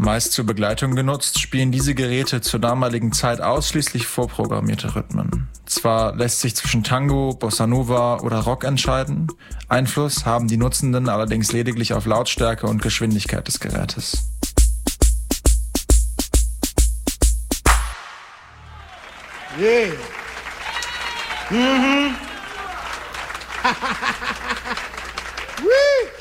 Meist zur Begleitung genutzt, spielen diese Geräte zur damaligen Zeit ausschließlich vorprogrammierte Rhythmen. Zwar lässt sich zwischen Tango, Bossa Nova oder Rock entscheiden, Einfluss haben die Nutzenden allerdings lediglich auf Lautstärke und Geschwindigkeit des Gerätes. Yeah. Mhm. Woo!